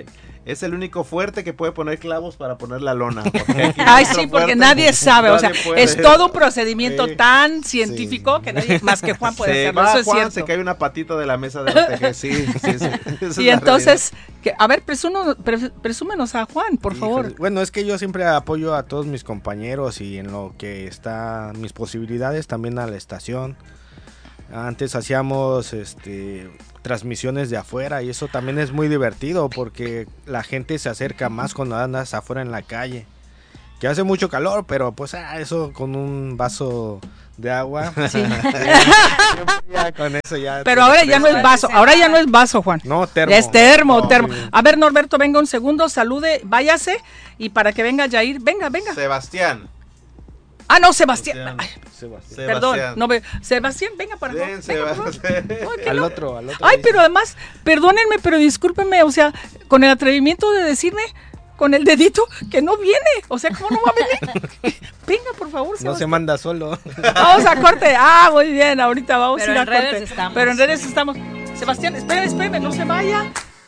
es el único fuerte que puede poner clavos para poner la lona. Ay, sí, porque fuerte, nadie sabe, o sea, puede. es todo un procedimiento sí, tan científico sí. que nadie más que Juan puede se hacerlo, va, eso es Juan, cierto. Se cae una patita de la mesa de R T G, sí, sí, sí. Esa y es entonces, que, a ver, presuno, pre, presúmenos a Juan, por Híjole. favor. Bueno, es que yo siempre apoyo a todos mis compañeros y en lo que está mis posibilidades, también a la estación. Antes hacíamos este transmisiones de afuera y eso también es muy divertido porque la gente se acerca más cuando andas afuera en la calle. Que hace mucho calor, pero pues ah, eso con un vaso de agua. Sí. ya, con eso ya pero ahora ya no es vaso, ahora ya no es vaso, Juan. No, termo. Ya es termo, no, termo. Sí. A ver, Norberto, venga un segundo, salude, váyase y para que venga Yair, venga, venga. Sebastián. Ah, no, Sebastián. Sebastián. Ay, Sebastián. Perdón, no ve. Sebastián, venga para acá. Al no? otro, al otro. Ay, pero además, perdónenme, pero discúlpenme, o sea, con el atrevimiento de decirme con el dedito que no viene. O sea, ¿cómo no va a venir? Venga, por favor, Sebastián. No se manda solo. Vamos a corte. Ah, muy bien, ahorita vamos pero a ir a en corte. Redes estamos. Pero en redes estamos. Sebastián, espérame, espérame, no se vaya.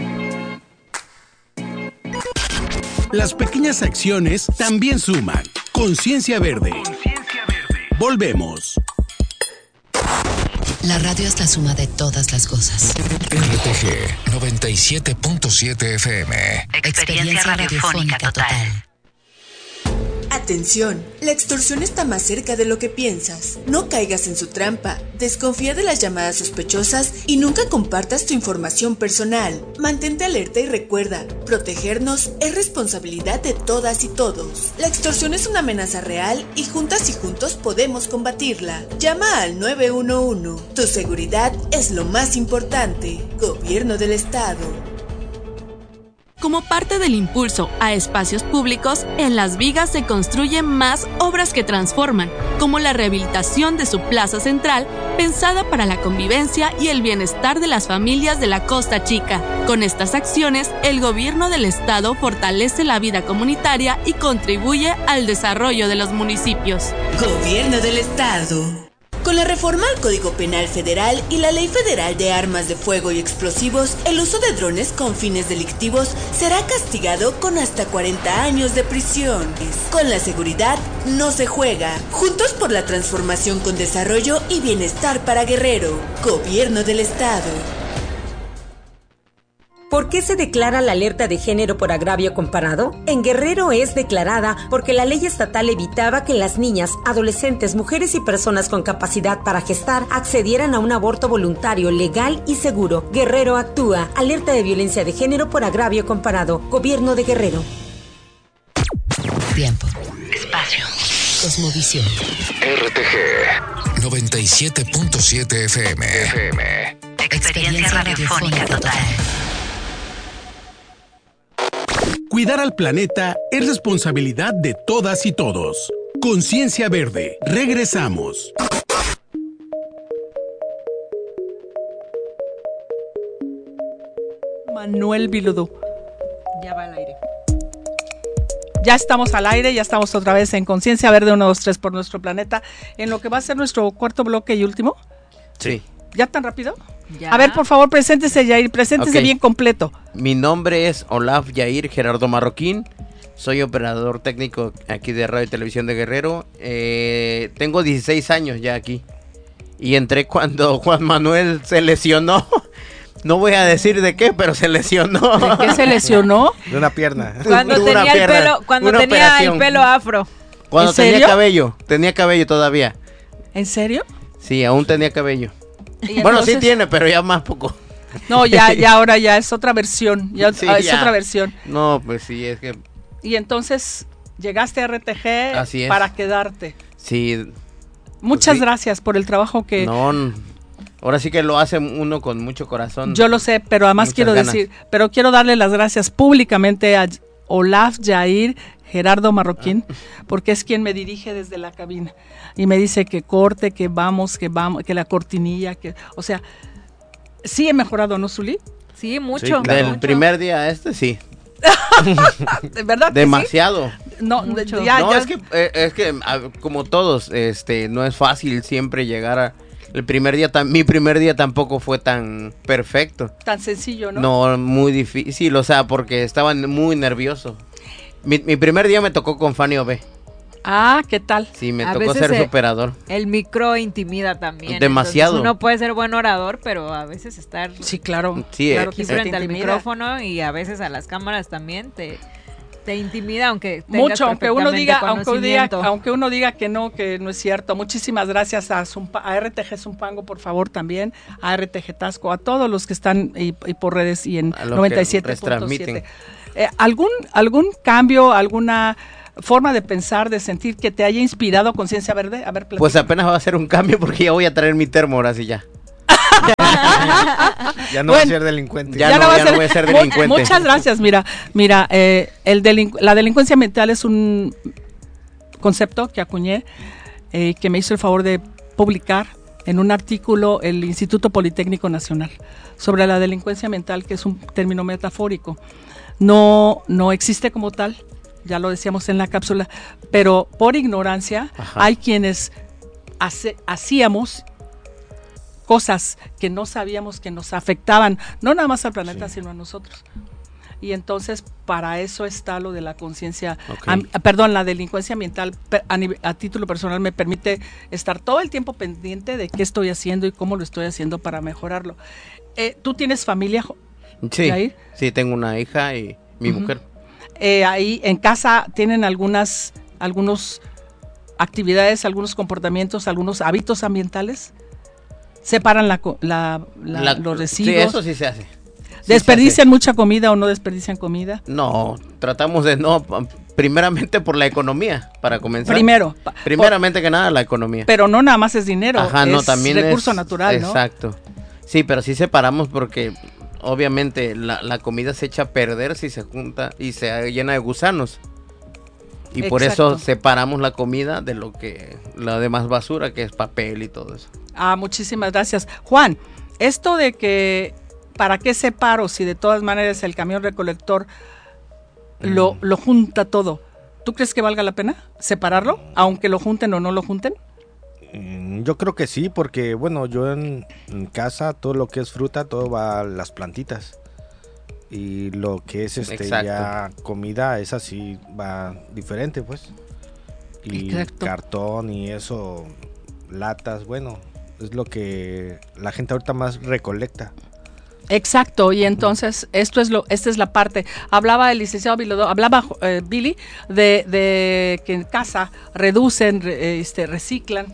Las pequeñas acciones también suman. Conciencia Verde. Conciencia Verde. Volvemos. La radio es la suma de todas las cosas. R T G noventa y siete punto siete F M. Experiencia radiofónica total. Atención, la extorsión está más cerca de lo que piensas. No caigas en su trampa, desconfía de las llamadas sospechosas y nunca compartas tu información personal. Mantente alerta y recuerda, protegernos es responsabilidad de todas y todos. La extorsión es una amenaza real y juntas y juntos podemos combatirla. Llama al nueve uno uno. Tu seguridad es lo más importante. Gobierno del Estado. Como parte del impulso a espacios públicos, en Las Vigas se construyen más obras que transforman, como la rehabilitación de su plaza central, pensada para la convivencia y el bienestar de las familias de la Costa Chica. Con estas acciones, el gobierno del estado fortalece la vida comunitaria y contribuye al desarrollo de los municipios. Gobierno del Estado. Con la reforma al Código Penal Federal y la Ley Federal de Armas de Fuego y Explosivos, el uso de drones con fines delictivos será castigado con hasta cuarenta años de prisión. Con la seguridad no se juega. Juntos por la transformación con desarrollo y bienestar para Guerrero. Gobierno del Estado. ¿Por qué se declara la alerta de género por agravio comparado? En Guerrero es declarada porque la ley estatal evitaba que las niñas, adolescentes, mujeres y personas con capacidad para gestar accedieran a un aborto voluntario, legal y seguro. Guerrero actúa. Alerta de violencia de género por agravio comparado. Gobierno de Guerrero. Tiempo. Espacio. Cosmovisión. R T G noventa y siete punto siete F M. F M. Experiencia radiofónica total. Cuidar al planeta es responsabilidad de todas y todos. Conciencia Verde. Regresamos. Manuel Biludo. Ya va al aire. Ya estamos al aire, ya estamos otra vez en Conciencia Verde uno, dos, tres por nuestro planeta, en lo que va a ser nuestro cuarto bloque y último. Sí. ¿Ya tan rápido? Ya. A ver, por favor, preséntese, Yair, preséntese Okay. bien completo. Mi nombre es Olaf Yair Gerardo Marroquín. Soy operador técnico aquí de Radio y Televisión de Guerrero. Eh, tengo dieciséis años ya aquí. Y entré cuando Juan Manuel se lesionó. No voy a decir de qué, pero se lesionó. ¿De qué se lesionó? De una pierna. Cuando Una tenía, pierna, el, pelo, cuando una tenía operación. el pelo afro. Cuando ¿En tenía serio? cabello. Tenía cabello todavía. ¿En serio? Sí, aún tenía cabello. ¿Y Bueno, sí entonces? tiene, pero ya más poco. No, ya, ya ahora ya es otra versión. Ya Sí, ah, es ya. otra versión. No, pues sí, es que Y entonces llegaste a R T G Así es. para quedarte. sí. Muchas sí. gracias por el trabajo que No, n- ahora sí que lo hace uno con mucho corazón. yo lo sé, pero además Muchas quiero ganas. decir, pero quiero darle las gracias públicamente a Olaf Yair Gerardo Marroquín, porque es quien me dirige desde la cabina y me dice que corte, que vamos, que vamos, que la cortinilla, que, o sea, sí he mejorado, ¿no, Zuli? Sí, mucho. Del mucho. primer día a este, sí. ¿De verdad? que Demasiado. sí? No, Mucho. ya, no, ya. es que, eh, es que a- como todos, este, no es fácil siempre llegar a, El primer día, mi primer día tampoco fue tan perfecto. Tan sencillo, ¿no? No, muy difícil, o sea, porque estaba muy nervioso. Mi, mi primer día me tocó con Fanny O B. Ah, ¿qué tal? Sí, me A tocó veces ser el- su operador. El micro intimida también. Demasiado. Entonces uno puede ser buen orador, pero a veces estar Sí, claro. Sí, claro aquí que frente te al intimida. micrófono y a veces a las cámaras también te, te intimida, aunque tengas Mucho, aunque uno perfectamente diga, aunque uno diga, conocimiento. aunque uno diga que no, que no es cierto. Muchísimas gracias a, Zumpa- a R T G Zumpango, por favor, también, a R T G Tasco, a todos los que están y, y por redes y en A los noventa y que siete punto retransmiten. siete. Eh, ¿algún, ¿Algún cambio, alguna forma de pensar, de sentir que te haya inspirado Conciencia Verde? A ver, platica. Pues apenas va a ser un cambio porque ya voy a traer mi termo ahora sí ya. Ya no Bueno, va a ser delincuente. Ya, no, ya no voy a ser Mu- delincuente. Muchas gracias. Mira, mira, eh, el delincu- la delincuencia ambiental es un concepto que acuñé, eh, que me hizo el favor de publicar en un artículo el Instituto Politécnico Nacional sobre la delincuencia ambiental, que es un término metafórico. No, no existe como tal, ya lo decíamos en la cápsula, pero por ignorancia Ajá. hay quienes hace- hacíamos cosas que no sabíamos que nos afectaban, no nada más al planeta, sino a nosotros. Y entonces para eso está lo de la conciencia, Ok. am- perdón, la delincuencia ambiental per- a, nive- a título personal me permite estar todo el tiempo pendiente de qué estoy haciendo y cómo lo estoy haciendo para mejorarlo. Eh, ¿Tú tienes familia, Jo- Sí, Jair? sí, tengo una hija y mi Ujú. mujer. Eh, ahí en casa tienen algunas algunos actividades, algunos comportamientos, algunos hábitos ambientales? ¿Separan la, co- la- la- La- los Sí, residuos? eso sí se hace. Sí se ¿Desperdician mucha comida o no desperdician comida? No, tratamos de no, p- primeramente por la economía, para comenzar. Primero. pa- Primeramente que nada, la economía. Pero no nada más es dinero, Ajá, no, es también recurso es- natural, ¿no? Exacto. Sí, pero sí separamos porque obviamente la, la comida se echa a perder si se junta y se llena de gusanos. Y por eso Exacto. separamos la comida de lo que, la demás basura, que es papel y todo eso. Ah, muchísimas gracias. Juan, esto de que, ¿para qué separo si de todas maneras el camión recolector lo, lo junta todo? ¿Tú crees que valga la pena separarlo, aunque lo junten o no lo junten? Mm, Yo creo que sí, porque bueno, yo en, en casa todo lo que es fruta, todo va a las plantitas. Y lo que es este Exacto. ya comida, esa sí va diferente, pues. Y Exacto. cartón y eso, latas, bueno, es lo que la gente ahorita más recolecta. Exacto, y entonces esto es lo, esta es la parte. Hablaba el licenciado Bilodo, hablaba eh, Billy de, de que en casa reducen, re- este, reciclan.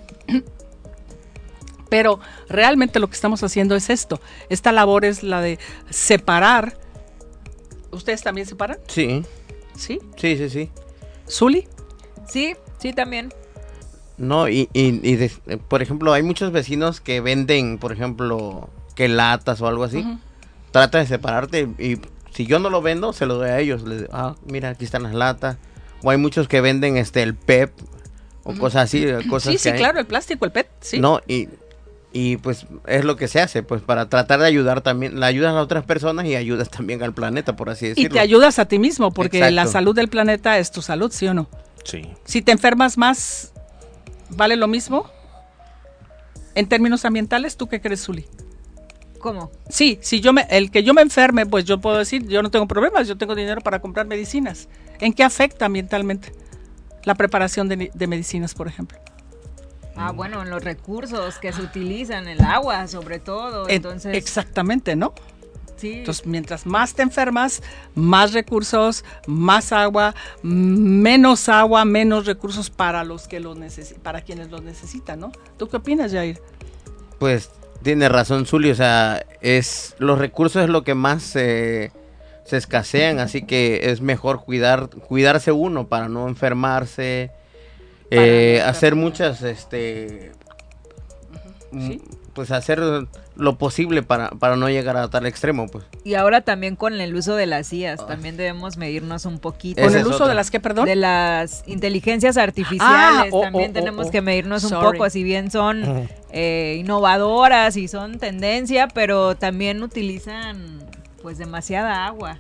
Pero realmente lo que estamos haciendo es esto. Esta labor es la de separar. ¿Ustedes también separan? Sí, ¿Sí? sí, sí, sí. ¿Zuli? Sí, sí, también. No, y, y, y de- eh, por ejemplo, hay muchos vecinos que venden, por ejemplo, que latas o algo así. Ujú. Trata de separarte y si yo no lo vendo, se lo doy a ellos. Les digo, ah, mira, aquí están las latas. O hay muchos que venden este el P E P o cosas así, eh, cosas Sí, que sí, hay. claro, el plástico, el P E T, sí. No, y, y pues es lo que se hace, pues para tratar de ayudar también, la ayudas a otras personas y ayudas también al planeta, por así Y decirlo. te ayudas a ti mismo, porque Exacto. la salud del planeta es tu salud, ¿sí o no? Sí. Si te enfermas más, ¿vale lo mismo? En términos ambientales, ¿tú qué crees, Zuli? ¿Cómo? Sí, si yo me, el que yo me enferme, pues yo puedo decir, yo no tengo problemas, yo tengo dinero para comprar medicinas. ¿En qué afecta ambientalmente la preparación de, de medicinas, por ejemplo? Ah, bueno, en los recursos que se utilizan, el agua sobre todo, Eh, entonces... Exactamente, ¿no? Sí. Entonces, mientras más te enfermas, más recursos, más agua, menos agua, menos recursos para los que los necesi- para quienes los necesitan, ¿no? ¿Tú qué opinas, Jair? Pues tiene razón Zuli, o sea, es los recursos es lo que más se se escasean, así que es mejor cuidar cuidarse uno para no enfermarse, eh, no hacer enfermarse. muchas, este, Sí. mm, pues hacer lo posible para, para no llegar a tal extremo, pues. Y ahora también con el uso de las I As, también debemos medirnos un poquito. ¿Con Esa el es uso otra. de las qué, perdón? De las inteligencias artificiales, Ah, oh, también oh, tenemos oh, oh. que medirnos un Sorry. poco, si bien son Ujú. eh, innovadoras y son tendencia, pero también utilizan pues demasiada agua.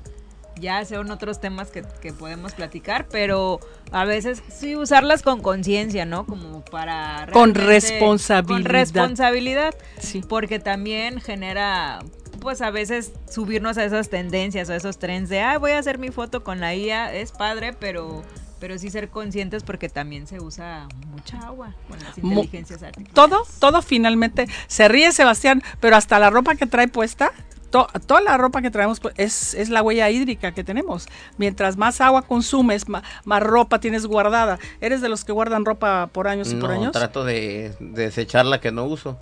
ya son otros temas que, que podemos platicar, pero a veces sí usarlas con conciencia, ¿no? Como para... Con responsabilidad. Con responsabilidad, sí. Porque también genera, pues a veces subirnos a esas tendencias o a esos trends de, ah, voy a hacer mi foto con la I A, es padre, pero... pero sí ser conscientes porque también se usa mucha agua con las inteligencias artificiales. Todo, todo finalmente, se ríe Sebastián, pero hasta la ropa que trae puesta, to, toda la ropa que traemos pues, es, es la huella hídrica que tenemos. Mientras más agua consumes, más, más ropa tienes guardada. ¿Eres de los que guardan ropa por años y no, por años? No, trato de, de desechar la que no uso.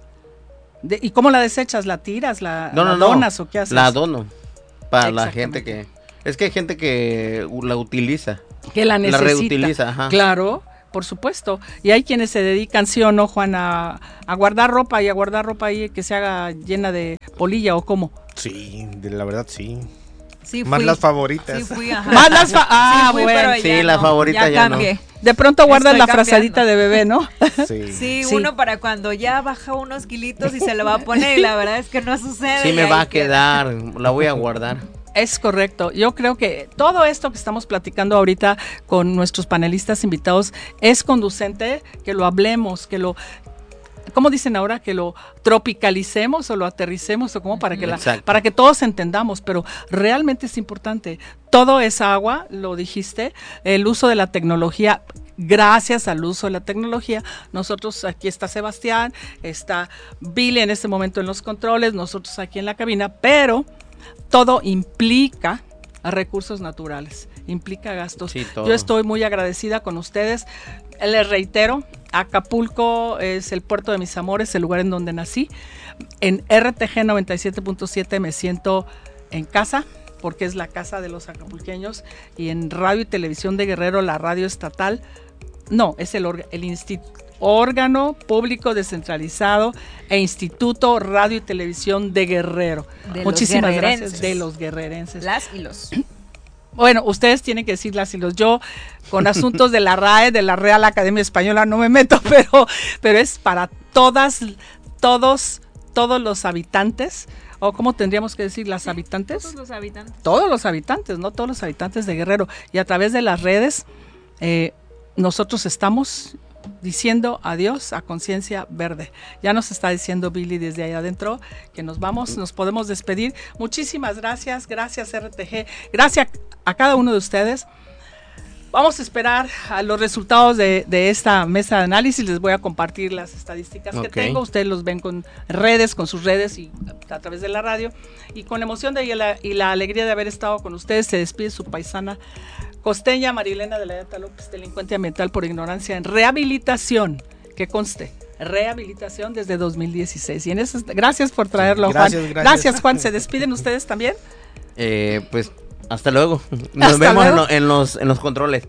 De, ¿Y cómo la desechas? ¿La tiras? ¿La, no, la no, donas no. o qué haces? La dono para la gente que... Es que hay gente que la utiliza. Que la necesita. La reutiliza, ajá. Claro, por supuesto. Y hay quienes se dedican, sí o no, Juan, a, a guardar ropa y a guardar ropa ahí que se haga llena de polilla o cómo. Sí, de la verdad sí. Sí Más fui. las favoritas. Sí fui, ajá. Más las fa Ah, sí fui, bueno. pero sí, ya la no, favorita ya, ya cambié. no. De pronto guardas Estoy la cambiando. frazadita de bebé, ¿no? Sí. Sí, Sí. uno para cuando ya baja unos kilitos y se lo va a poner y la verdad es que no sucede. Sí y me ahí va a queda. quedar, la voy a guardar. Es correcto. Yo creo que todo esto que estamos platicando ahorita con nuestros panelistas invitados es conducente, que lo hablemos, que lo, ¿cómo dicen ahora? Que lo tropicalicemos o lo aterricemos o como para que la, para que todos entendamos, pero realmente es importante. Todo es agua, lo dijiste, el uso de la tecnología. Gracias al uso de la tecnología, nosotros, aquí está Sebastián, está Billy en este momento en los controles, nosotros aquí en la cabina, pero todo implica recursos naturales, implica gastos. Sí, todo. Yo estoy muy agradecida con ustedes. Les reitero, Acapulco es el puerto de mis amores, el lugar en donde nací. En R T G noventa y siete punto siete me siento en casa, porque es la casa de los acapulqueños, y en Radio y Televisión de Guerrero, la radio estatal, no, es el, el instituto. Órgano público descentralizado e Instituto Radio y Televisión de Guerrero. De Muchísimas los gracias de los guerrerenses. Las y los. Bueno, ustedes tienen que decir las y los. Yo con asuntos de la R A E, de la Real Academia Española, no me meto, pero, pero es para todas, todos, todos los habitantes. ¿O cómo tendríamos que decir las habitantes? Todos los habitantes. Todos los habitantes, no todos los habitantes de Guerrero. Y a través de las redes, eh, nosotros estamos diciendo adiós a Conciencia Verde. Ya nos está diciendo Billy desde ahí adentro que nos vamos, nos podemos despedir. Muchísimas gracias, gracias R T G, gracias a cada uno de ustedes. Vamos a esperar a los resultados de, de esta mesa de análisis. Les voy a compartir las estadísticas Okay. que tengo. Ustedes los ven con redes, con sus redes y a través de la radio. Y con la emoción de, y, la, y la alegría de haber estado con ustedes, se despide su paisana costeña Marilena de la Yata López, delincuente ambiental por ignorancia en rehabilitación, que conste, rehabilitación desde dos mil dieciséis. Y en eso, gracias por traerlo, Gracias, Juan. gracias. Gracias, Juan. ¿Se despiden ustedes también? Eh, pues hasta luego. Nos Hasta vemos luego. En, lo- en los en los controles.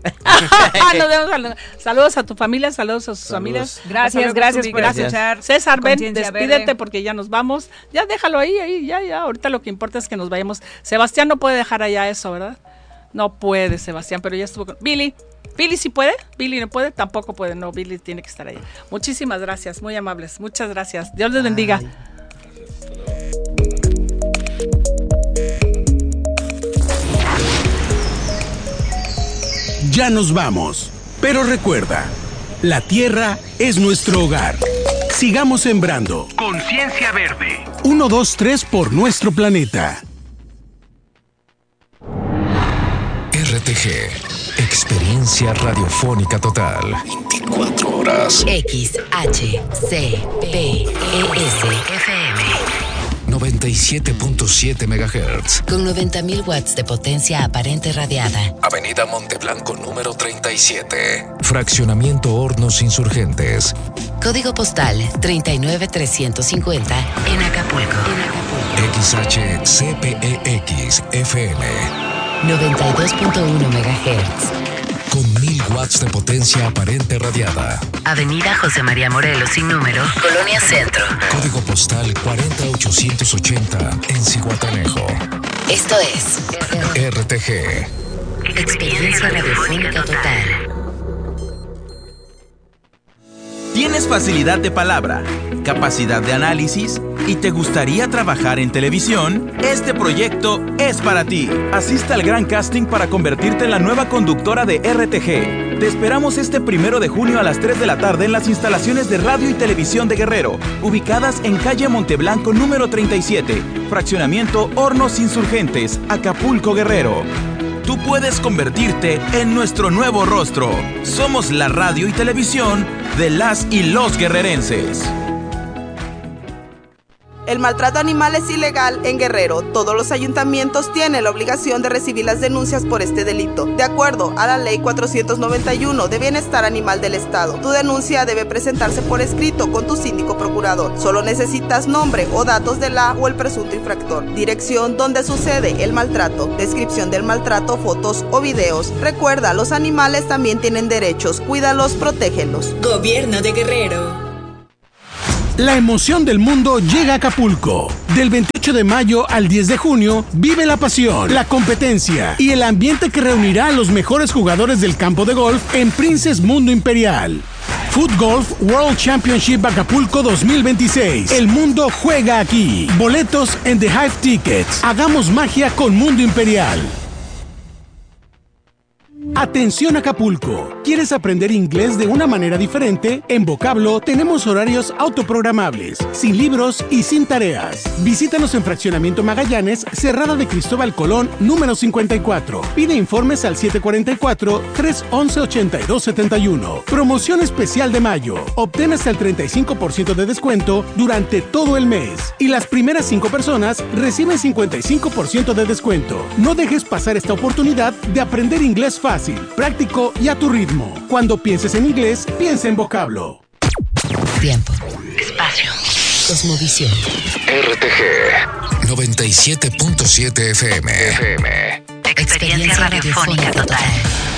Nos vemos. Saludos a tu familia, saludos a sus Saludos. familias. Gracias, Hasta luego, gracias Zuli, por gracias. escuchar César, ven, Conciencia despídete Verde. porque ya nos vamos. Ya déjalo ahí, ahí, ya, ya. Ahorita lo que importa es que nos vayamos. Sebastián no puede dejar allá eso, ¿verdad? No puede, Sebastián, pero ya estuvo con... Billy, Billy sí puede, Billy no puede, tampoco puede, no, Billy tiene que estar ahí. Muchísimas gracias, muy amables, muchas gracias. Dios les bendiga. Ya nos vamos, pero recuerda, la tierra es nuestro hogar. Sigamos sembrando. Conciencia Verde. Uno, dos, tres por nuestro planeta. R T G, experiencia radiofónica total. veinticuatro horas. X, H, C, P, E, S, F M. noventa y siete punto siete megahertz. Con noventa mil watts de potencia aparente radiada. Avenida Monteblanco número treinta y siete. Fraccionamiento Hornos Insurgentes. Código postal treinta y nueve trescientos cincuenta en Acapulco. X H C P E X F M. noventa y dos punto uno megahertz. Con mil watts de potencia aparente radiada. Avenida José María Morelos sin número, Colonia Centro. Código postal cuarenta ochocientos ochenta en Zihuatanejo. Esto es R T G. Experiencia Radiofónica Total. ¿Tienes facilidad de palabra, capacidad de análisis y te gustaría trabajar en televisión? Este proyecto es para ti. Asista al gran casting para convertirte en la nueva conductora de R T G. Te esperamos este primero de junio a las tres de la tarde en las instalaciones de Radio y Televisión de Guerrero, ubicadas en calle Monteblanco número treinta y siete, fraccionamiento Hornos Insurgentes, Acapulco, Guerrero. Tú puedes convertirte en nuestro nuevo rostro. Somos la radio y televisión de las y los guerrerenses. El maltrato animal es ilegal en Guerrero. Todos los ayuntamientos tienen la obligación de recibir las denuncias por este delito, de acuerdo a la Ley cuatrocientos noventa y uno de Bienestar Animal del Estado. Tu denuncia debe presentarse por escrito con tu síndico procurador. Solo necesitas nombre o datos de la o el presunto infractor, dirección donde sucede el maltrato, descripción del maltrato, fotos o videos. Recuerda, los animales también tienen derechos. Cuídalos, protégelos. Gobierno de Guerrero. La emoción del mundo llega a Acapulco. Del veintiocho de mayo al diez de junio, vive la pasión, la competencia y el ambiente que reunirá a los mejores jugadores del campo de golf en Princess Mundo Imperial. Foot Golf World Championship Acapulco dos mil veintiséis. El mundo juega aquí. Boletos en The Hive Tickets. Hagamos magia con Mundo Imperial. Atención Acapulco, ¿quieres aprender inglés de una manera diferente? En Vocablo tenemos horarios autoprogramables, sin libros y sin tareas. Visítanos en Fraccionamiento Magallanes, Cerrada de Cristóbal Colón, número cincuenta y cuatro. Pide informes al siete cuatro cuatro, tres once, ochenta y dos setenta y uno. Promoción especial de mayo. Obtén hasta el treinta y cinco por ciento de descuento durante todo el mes. Y las primeras cinco personas reciben cincuenta y cinco por ciento de descuento. No dejes pasar esta oportunidad de aprender inglés fácil, práctico y a tu ritmo. Cuando pienses en inglés, piensa en Vocablo. Tiempo. Espacio. Cosmovisión. R T G noventa y siete punto siete F M. F M. Experiencia radiofónica total.